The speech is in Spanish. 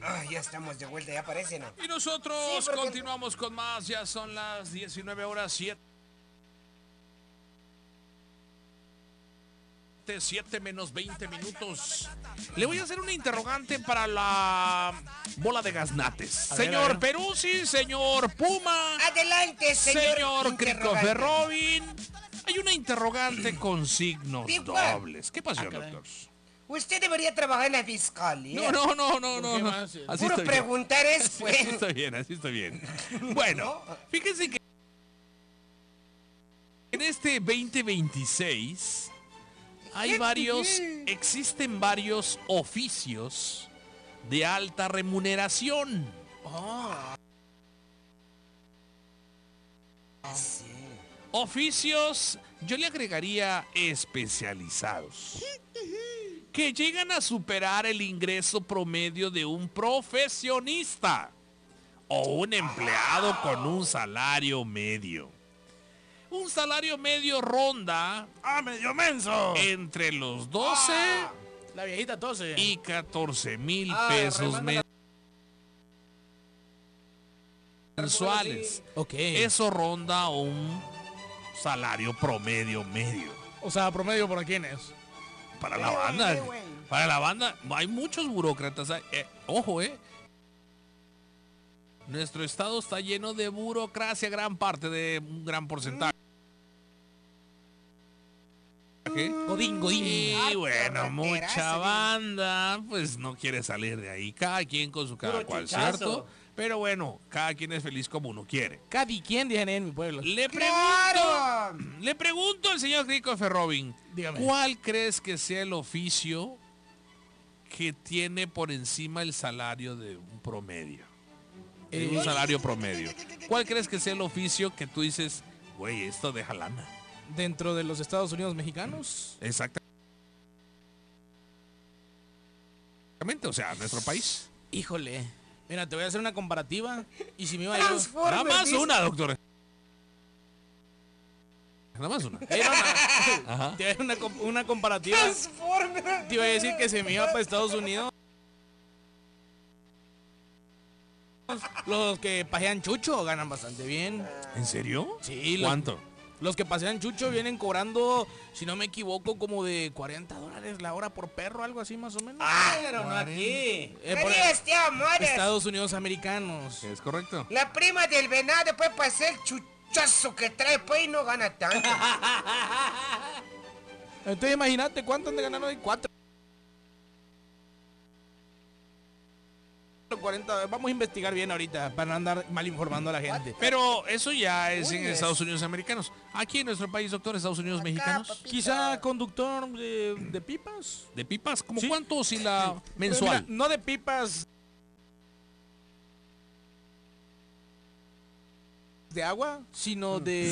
Ya estamos de vuelta, ya parece, ¿no? Y nosotros Sí, porque... continuamos con más. Ya son las 19 horas 7 menos 20 minutos. Le voy a hacer una interrogante para la bola de gaznates. Señor Peruzzi, señor Puma. Adelante, Señor interrogante. Christopher Robin. Hay una interrogante con signos Igual. dobles. ¿Qué pasó, doctor? Usted debería trabajar en la fiscalía. No. ¿Por qué más? Así Puro estoy preguntar es, bien. pues. Así estoy bien. Bueno, fíjense que en este 2026 existen varios oficios de alta remuneración. Sí. Oficios, yo le agregaría especializados, que llegan a superar el ingreso promedio de un profesionista o un empleado con un salario medio. Un salario medio ronda medio menso! entre los 12 La viejita tose. y 14,000 pesos mensuales. Ok. Eso ronda un salario promedio medio. O sea, promedio para quién es. Para la banda. Para la banda hay muchos burócratas. Ojo, nuestro estado está lleno de burocracia, gran parte de un gran porcentaje. Godín. Y bueno, mucha banda pues no quiere salir de ahí. Cada quien con su cada cual, ¿cierto? Pero bueno, cada quien es feliz como uno quiere. Cadi, ¿quién dicen en mi pueblo? Le pregunto al señor Christopher Robin, Dígame. ¿cuál crees que sea el oficio que tiene por encima el salario de un promedio? De un salario promedio. ¿Cuál crees que sea el oficio que tú dices, güey, esto deja lana? ¿Dentro de los Estados Unidos mexicanos? Exactamente, o sea, nuestro país. Híjole. Mira, te voy a hacer una comparativa. Y si me iba a ir... Nada más una, doctor. Nada más una. Ajá. Te voy a hacer una comparativa. Te iba a decir que se me iba para Estados Unidos. Los que pasean chucho ganan bastante bien. ¿En serio? Sí. ¿Cuánto? Los que pasean chucho vienen cobrando, si no me equivoco, como de $40 la hora por perro, algo así más o menos. Pero no aquí. Por Estados Estados Unidos americanos. Es correcto. La prima del venado, pues, para hacer el chuchazo que trae, pues, y no gana tanto. Entonces imagínate cuánto han de ganar hoy. 40. Vamos a investigar bien ahorita para no andar mal informando a la gente. Pero eso ya es en Estados Unidos americanos. Aquí en nuestro país, doctor, Estados Unidos mexicanos. Quizá conductor de pipas. ¿De pipas? ¿Cómo Sí. cuánto oscila Pero mensual? mira, no de pipas de agua, sino de